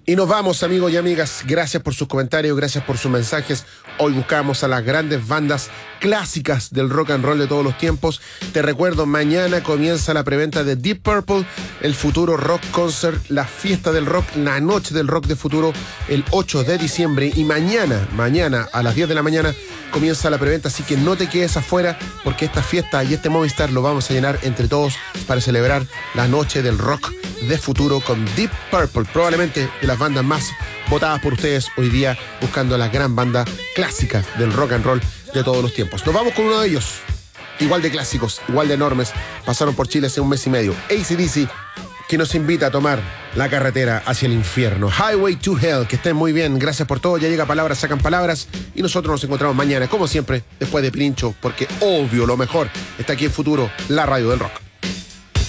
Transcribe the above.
Y nos vamos, amigos y amigas. Gracias por sus comentarios, gracias por sus mensajes. Hoy buscamos a las grandes bandas clásicas del rock and roll de todos los tiempos. Te recuerdo, mañana comienza la preventa de Deep Purple, el Futuro Rock Concert, la fiesta del rock, la noche del rock de Futuro, el 8 de diciembre. Y mañana a las 10 de la mañana comienza la preventa, así que no te quedes afuera, porque esta fiesta y este Movistar lo vamos a llenar entre todos para celebrar la noche del rock de Futuro con Deep Purple, probablemente de las bandas más votadas por ustedes hoy día, buscando la gran banda clásica del rock and roll de todos los tiempos. Nos vamos con uno de ellos, igual de clásicos, igual de enormes, pasaron por Chile hace un mes y medio, AC/DC, que nos invita a tomar la carretera hacia el infierno, Highway to Hell. Que estén muy bien, gracias por todo. Ya llega Palabras Sacan Palabras y nosotros nos encontramos mañana, como siempre, después de Pirincho, porque obvio lo mejor está aquí en Futuro, la radio del rock.